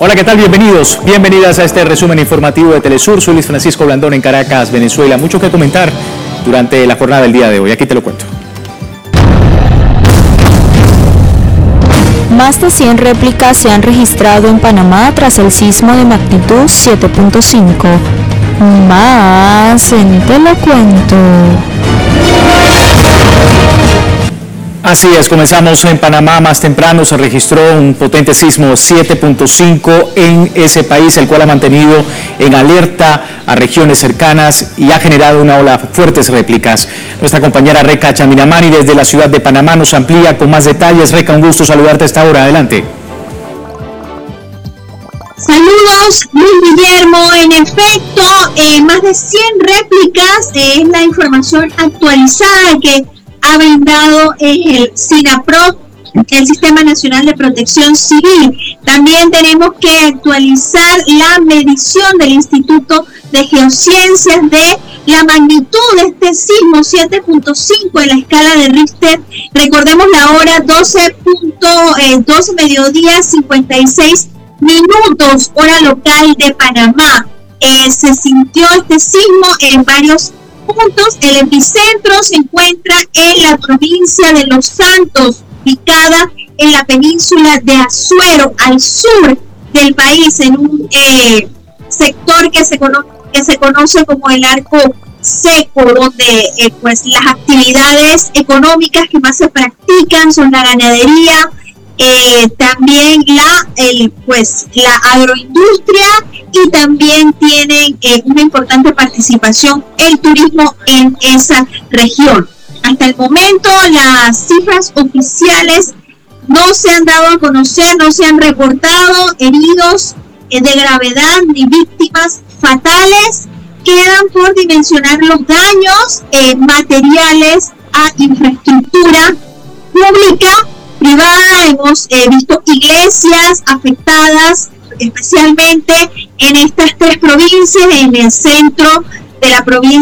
Hola, ¿qué tal? Bienvenidos, bienvenidas a este resumen informativo de Telesur. Soy Luis Francisco Blandón en Caracas, Venezuela. Mucho que comentar durante la jornada del día de hoy. Aquí te lo cuento. Más de 100 réplicas se han registrado en Panamá tras el sismo de magnitud 7.5. Más en Te lo cuento. Así es, comenzamos en Panamá. Más temprano se registró un potente sismo 7.5 en ese país, el cual ha mantenido en alerta a regiones cercanas y ha generado una ola de fuertes réplicas. Nuestra compañera Reca Chaminamani desde la ciudad de Panamá nos amplía con más detalles. Reca, un gusto saludarte a esta hora. Adelante. Saludos, Luis Guillermo. En efecto, más de 100 réplicas es la información actualizada que ha brindado el SINAPROC, el Sistema Nacional de Protección Civil. También tenemos que actualizar la medición del Instituto de Geociencias de la magnitud de este sismo 7.5 en la escala de Richter. Recordemos la hora 12 mediodía 56 minutos, hora local de Panamá. Se sintió este sismo en varios puntos. El epicentro se encuentra en la provincia de Los Santos, ubicada en la península de Azuero, al sur del país, en un sector que se conoce como el Arco Seco, donde pues las actividades económicas que más se practican son la ganadería, también la agroindustria, y también tienen una importante participación el turismo en esa región. Hasta el momento las cifras oficiales no se han dado a conocer, no se han reportado heridos de gravedad ni víctimas fatales. Quedan por dimensionar los daños materiales a infraestructura pública, privada. Hemos visto iglesias afectadas, especialmente en estas tres provincias, en el centro de la provincia